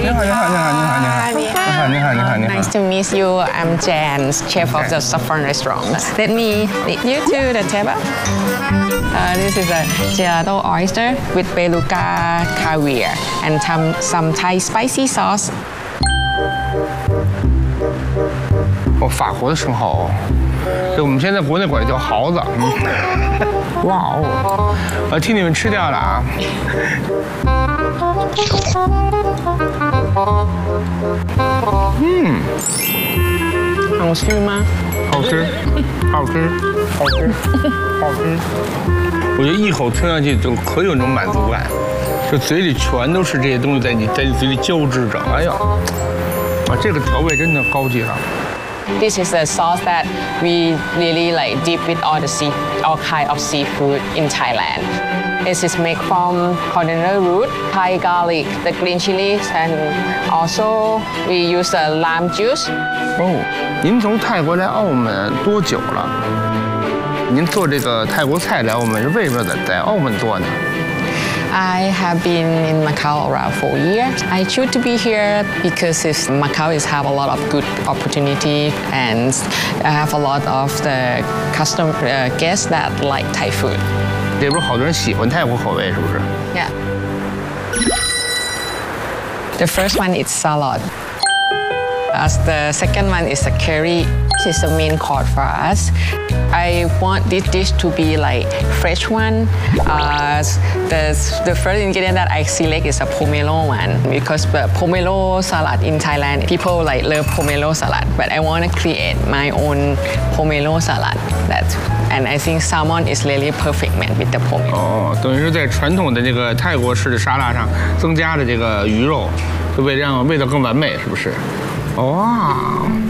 Nice to meet you. I'm Jan, chef of the Saffron Restaurant. Let me lead you to the table. This is a gelato oyster with beluga caviar and some Thai spicy sauce. 哦，法国的生蚝哦，这我们现在国内管它叫蚝子。哇哦，我替你们吃掉了啊。 好吃吗？ 好吃，好吃，好吃，好吃。我觉得一口吞下去就可有那种满足感，就嘴里全都是这些东西在你嘴里交织着。哎呀，啊，这个调味真的高级了。 This is a sauce that we really like dip with all kind of seafood in Thailand. It is made from coriander root, Thai garlic, the green chilies, and also we use the lime juice. 哦，您从泰国来澳门多久了？您做这个泰国菜来澳门是为什么在澳门做呢？ I have been in Macau around 4 years. I choose to be here because Macau have a lot of good opportunity and I have a lot of the guests that like Thai food. 这边好多人喜欢泰国口味，是不是 Yeah. The first one is salad. As the second one is a curry. This is the main course for us. I want this dish to be like fresh one. The first ingredient that I select is a pomelo one because the pomelo salad in Thailand, people like love pomelo salad, but I want to create my own pomelo salad. And I think salmon is really perfect man with the pomelo. 哦，等于是在传统的这个泰国式的沙拉上增加了这个鱼肉，就为了让味道更完美，是不是？哇。